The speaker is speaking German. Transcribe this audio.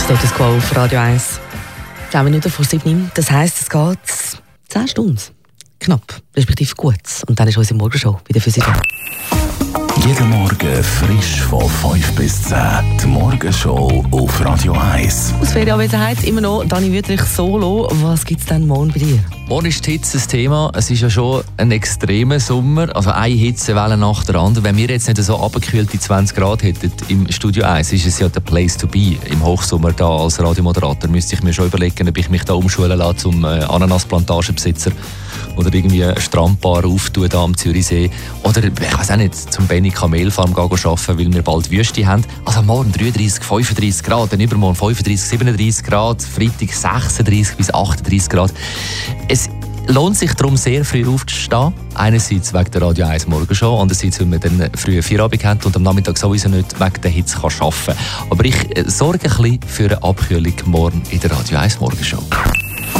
Status Quo auf Radio 1. 10 Minuten vor 7. Das heisst, es geht 10 Stunden. Knapp, respektive gut. Und dann ist unsere Morgenshow wieder für Sie da. Jeden Morgen frisch von 5 bis 10. Die Morgenshow auf Radio 1. Aus Ferienanwesenheit immer noch Dani Wüthrich solo. Was gibt es denn morgen bei dir? Morgen ist die Hitze das Thema. Es ist ja schon ein extremer Sommer. Also eine Hitzewelle nach der anderen. Wenn wir jetzt nicht so abgekühlte 20 Grad hätten im Studio 1, ist es ja der Place to be. Im Hochsommer da als Radiomoderator müsste ich mir schon überlegen, ob ich mich da umschulen lasse zum Ananasplantagenbesitzer oder irgendwie eine Strandbar auftun da am Zürichsee. Oder ich weiß auch nicht, zum Benny Kamelfarm arbeiten, weil wir bald Wüste haben. Also morgen 33, 35 Grad, dann übermorgen 35, 37 Grad, Freitag 36 bis 38 Grad. Es lohnt sich darum, sehr früh aufzustehen. Einerseits wegen der Radio 1 Morgenshow, andererseits, weil man dann früh Feierabend hat und am Nachmittag sowieso nicht wegen der Hitze arbeiten kann. Aber ich sorge ein bisschen für eine Abkühlung morgen in der Radio 1 Morgenshow.